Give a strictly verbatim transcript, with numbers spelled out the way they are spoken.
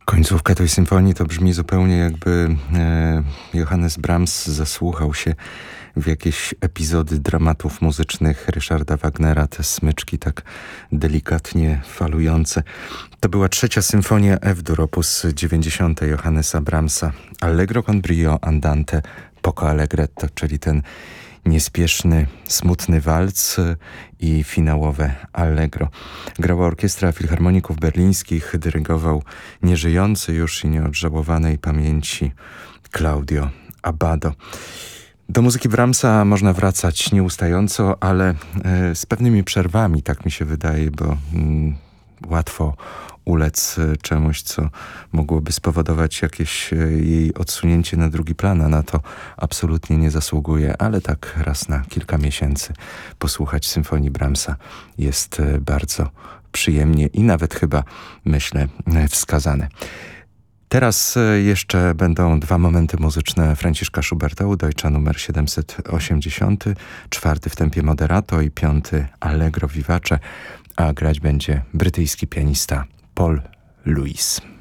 Końcówka tej symfonii to brzmi zupełnie jakby e, Johannes Brahms zasłuchał się w jakieś epizody dramatów muzycznych Ryszarda Wagnera, te smyczki tak delikatnie falujące. To była trzecia symfonia F-dur opus dziewięćdziesiąte Johannesa Brahmsa. Allegro con brio andante poco allegretto, czyli ten niespieszny, smutny walc i finałowe allegro. Grała orkiestra filharmoników berlińskich, dyrygował nieżyjący już i nieodżałowanej pamięci Claudio Abbado. Do muzyki Brahmsa można wracać nieustająco, ale e, z pewnymi przerwami, tak mi się wydaje, bo mm, łatwo ulec czemuś, co mogłoby spowodować jakieś jej odsunięcie na drugi plan, a na to absolutnie nie zasługuje, ale tak raz na kilka miesięcy posłuchać symfonii Brahmsa jest bardzo przyjemnie i nawet chyba, myślę, wskazane. Teraz jeszcze będą dwa momenty muzyczne Franciszka Schuberta, Deutscha numer siedemset osiemdziesiąt, czwarty w tempie moderato i piąty Allegro vivace, a grać będzie brytyjski pianista Paul Lewis.